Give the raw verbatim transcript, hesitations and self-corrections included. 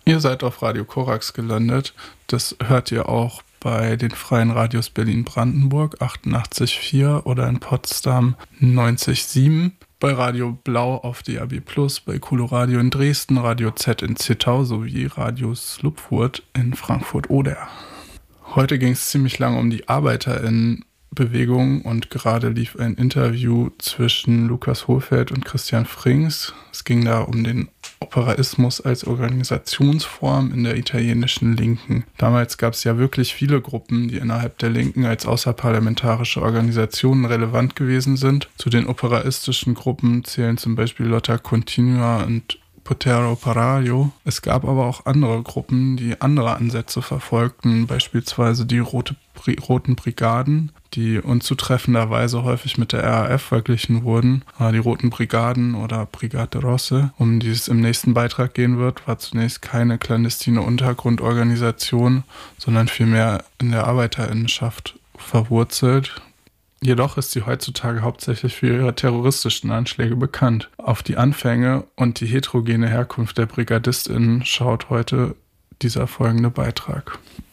Ihr seid auf Radio Korax gelandet. Das hört ihr auch bei den freien Radios Berlin-Brandenburg achtundachtzig Komma vier oder in Potsdam neunzig Komma sieben. Bei Radio Blau auf D A B plus, bei Coloradio in Dresden, Radio Z in Zittau sowie Radio Slupfurt in Frankfurt-Oder. Heute ging es ziemlich lange um die ArbeiterInnen-Bewegung und gerade lief ein Interview zwischen Lukas Hohlfeld und Christian Frings. Es ging da um den Operaismus als Organisationsform in der italienischen Linken. Damals gab es ja wirklich viele Gruppen, die innerhalb der Linken als außerparlamentarische Organisationen relevant gewesen sind. Zu den operaistischen Gruppen zählen zum Beispiel Lotta Continua und Potere Operaio. Es gab aber auch andere Gruppen, die andere Ansätze verfolgten, beispielsweise die Rote, Roten Brigaden, die unzutreffenderweise häufig mit der R A F verglichen wurden. Die Roten Brigaden oder Brigate Rosse, um die es im nächsten Beitrag gehen wird, war zunächst keine clandestine Untergrundorganisation, sondern vielmehr in der Arbeiterinnenschaft verwurzelt. Jedoch ist sie heutzutage hauptsächlich für ihre terroristischen Anschläge bekannt. Auf die Anfänge und die heterogene Herkunft der BrigadistInnen schaut heute dieser folgende Beitrag.